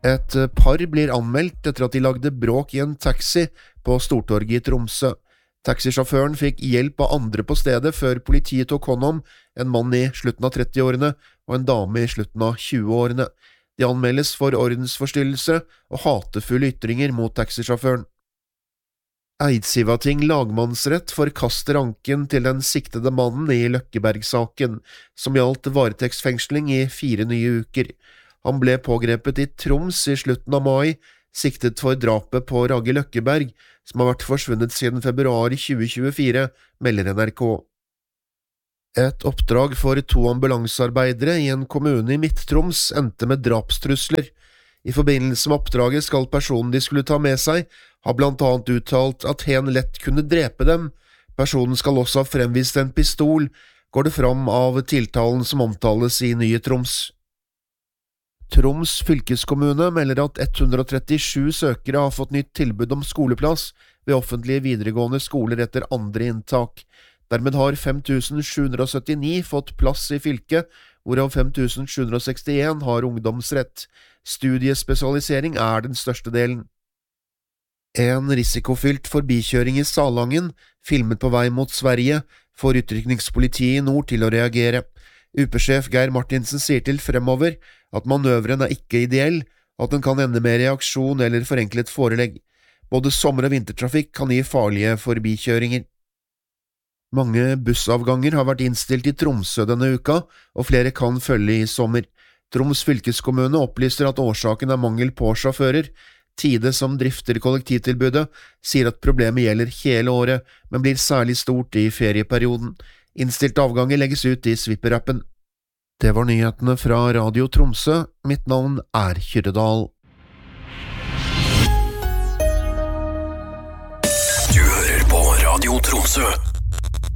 Et par blir anmeldt etter at de lagde bråk i en taxi på Stortorget i Tromsø. Taxisjåføren fikk hjelp av andre på stedet før politiet tok hånd om en mann i slutten av 30-årene og en dame i slutten av 20-årene. De anmeldes for ordensforstyrrelse og hatefulle ytringer mot taxisjåføren. Eidsivating lagmannsrett forkaster anken til den siktede mannen i Løkkeberg-saken, som gjaldt varetektsfengsling i 4 nye uker. Han ble pågrepet i Troms i slutten av mai, siktet for drapet på Ragge Løkkeberg, som har vært forsvunnet siden februar 2024, melder NRK. Et oppdrag for 2 ambulansearbeidere i en kommune i Midt-Troms endte med drapstrusler. I forbindelse med oppdraget skal personen de skulle ta med seg, ha blant annet uttalt at hen lett kunne drepe dem. Personen skal også ha fremvist en pistol, går det fram av tiltalen som omtales i Nye Troms. Troms fylkeskommune melder at 137 søkere har fått nytt tilbud om skoleplass ved offentlige videregående skoler etter andre inntak. Dermed har 5779 fått plass i fylket, hvorav 5761 har ungdomsrett. Studiespesialisering er den største delen. En risikofylt forbikjøring i Salangen, filmet på vei mot Sverige, får utrykningspolitiet i nord til å reagere. UP-sjef Geir Martinsen sier til Fremover at manøvren er ikke ideell, at den kan ende med reaksjon eller forenklet forelegg. Både sommer- og vintertrafikk kan gi farlige forbikjøringer. Mange bussavganger har vært innstilt i Tromsø denne uka, og flere kan følge i sommer. Troms fylkeskommune opplyser at årsaken er mangel på sjåfører. Tide, som drifter kollektivtilbudet, sier at problemet gjelder hele året, men blir særlig stort i ferieperioden. Innstilte avganger legges ut i Swipper-appen. Det var nyhetene fra Radio Tromsø. Mitt navn er Kyrredal. Du hører på Radio Tromsø.